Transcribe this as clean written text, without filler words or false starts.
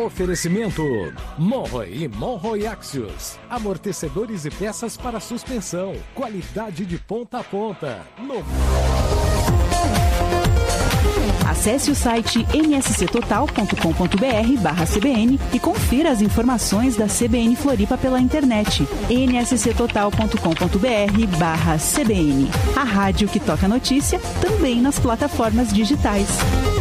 Oferecimento Monroe e Monroe Axios. Amortecedores e peças para suspensão. Qualidade de ponta a ponta. Acesse o site nsctotal.com.br/cbn e confira as informações da CBN Floripa pela internet. nsctotal.com.br/cbn. A rádio que toca notícia também nas plataformas digitais.